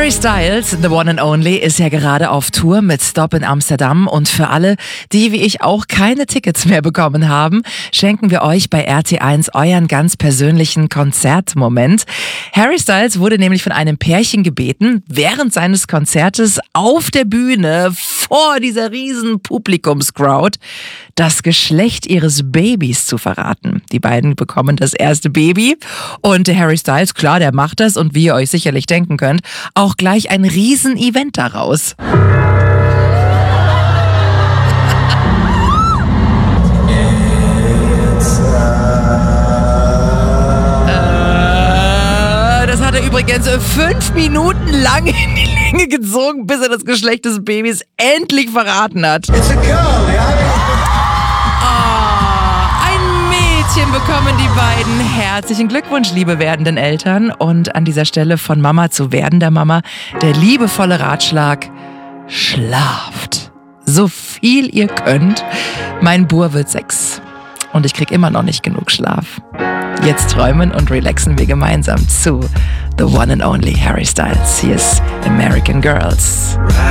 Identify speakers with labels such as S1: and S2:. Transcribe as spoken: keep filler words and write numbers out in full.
S1: Harry Styles, the one and only, ist ja gerade auf Tour mit Stop in Amsterdam. Und für alle, die wie ich auch keine Tickets mehr bekommen haben, schenken wir euch bei R T eins euren ganz persönlichen Konzertmoment. Harry Styles wurde nämlich von einem Pärchen gebeten, während seines Konzertes auf der Bühne vor dieser riesen Publikumscrowd das Geschlecht ihres Babys zu verraten. Die beiden bekommen das erste Baby und der Harry Styles, klar, der macht das und wie ihr euch sicherlich denken könnt, auch gleich ein Riesen-Event daraus. Das hat er übrigens fünf Minuten lang in die Länge gezogen, bis er das Geschlecht des Babys endlich verraten hat.
S2: It's a girl, yeah?
S1: Bekommen die beiden. Herzlichen Glückwunsch, liebe werdenden Eltern. Und an dieser Stelle von Mama zu werdender Mama der liebevolle Ratschlag: Schlaft so viel ihr könnt. Mein Bur wird sechs und ich krieg immer noch nicht genug Schlaf. Jetzt träumen und relaxen wir gemeinsam zu The One and Only Harry Styles. Hier ist American Girls.